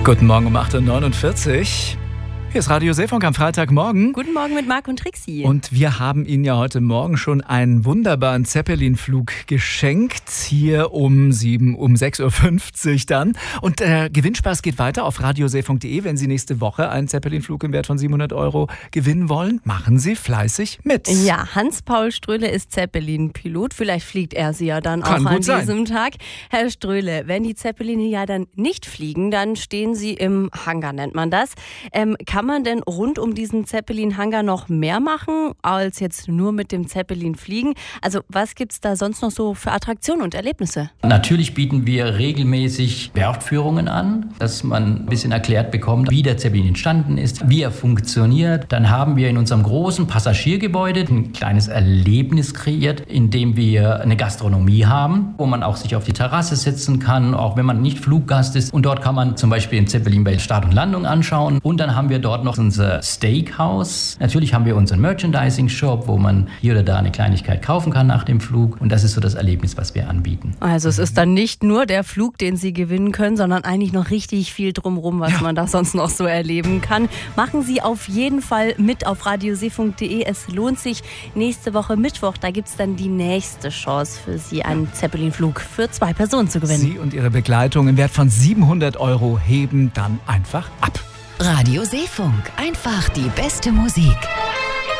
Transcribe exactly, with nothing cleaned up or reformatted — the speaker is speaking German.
Guten Morgen um acht Uhr neunundvierzig. Hier ist Radio Seefunk am Freitagmorgen. Guten Morgen mit Marc und Trixi. Und wir haben Ihnen ja heute Morgen schon einen wunderbaren Zeppelin-Flug geschenkt. Hier um sieben, um sechs Uhr fünfzig dann. Und der Gewinnspaß geht weiter auf radioseefunk punkt de. Wenn Sie nächste Woche einen Zeppelin-Flug im Wert von siebenhundert Euro gewinnen wollen, machen Sie fleißig mit. Ja, Hans-Paul Ströhle ist Zeppelin-Pilot. Vielleicht fliegt er sie ja dann Kann auch an gut sein. diesem Tag. Herr Ströhle, wenn die Zeppeline ja dann nicht fliegen, dann stehen sie im Hangar, nennt man das. Ähm, kann man denn rund um diesen Zeppelin-Hangar noch mehr machen, als jetzt nur mit dem Zeppelin fliegen? Also was gibt es da sonst noch so für Attraktionen und Erlebnisse? Natürlich bieten wir regelmäßig Werftführungen an, dass man ein bisschen erklärt bekommt, wie der Zeppelin entstanden ist, wie er funktioniert. Dann haben wir in unserem großen Passagiergebäude ein kleines Erlebnis kreiert, in dem wir eine Gastronomie haben, wo man auch sich auf die Terrasse setzen kann, auch wenn man nicht Fluggast ist. Und dort kann man zum Beispiel den Zeppelin bei Start und Landung anschauen. Und dann haben wir dort noch unser Steakhouse. Natürlich haben wir unseren Merchandising-Shop, wo man hier oder da eine Kleinigkeit kaufen kann nach dem Flug. Und das ist so das Erlebnis, was wir anbieten. Also es ist dann nicht nur der Flug, den Sie gewinnen können, sondern eigentlich noch richtig viel drumherum, was Ja. man da sonst noch so erleben kann. Machen Sie auf jeden Fall mit auf radioseefunk punkt de. Es lohnt sich. Nächste Woche Mittwoch, da gibt es dann die nächste Chance für Sie, einen Zeppelin-Flug für zwei Personen zu gewinnen. Sie und Ihre Begleitung im Wert von siebenhundert Euro heben dann einfach ab. Radio Seefunk. Einfach die beste Musik.